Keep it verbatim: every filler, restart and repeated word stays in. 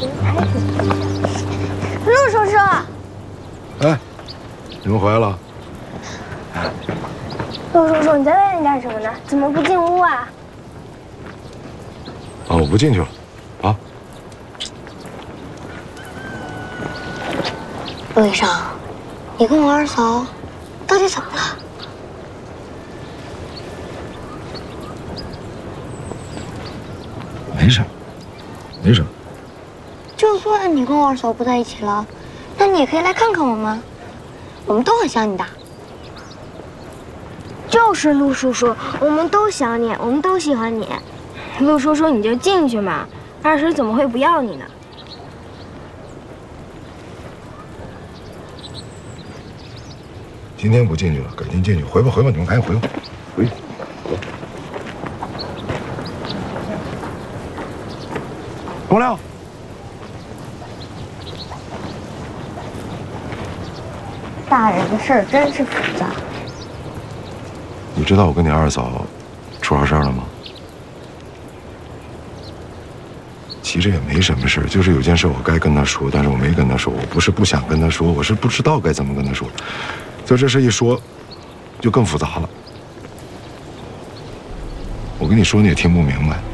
陆叔叔， 哎，你们回来了。 陆叔叔，你在外面干什么呢？怎么不进屋啊？ 啊，我不进去了。啊。 陆医生，你跟我二嫂到底怎么了？ 没什么，没什么。 就算你跟我二嫂不在一起了，那你也可以来看看我们，我们都很想你的。 就是陆叔叔，我们都想你，我们都喜欢你。陆叔叔，你就进去嘛，二婶怎么会不要你呢？ 今天不进去了，改天进去。回吧，回吧，你们赶紧回吧，回。公亮。 大人的事儿真是复杂。 你知道我跟你二嫂出啥事儿了吗？其实也没什么事，就是有件事我该跟她说，但是我没跟她说。我不是不想跟她说，我是不知道该怎么跟她说。就这事一说，就更复杂了。我跟你说你也听不明白。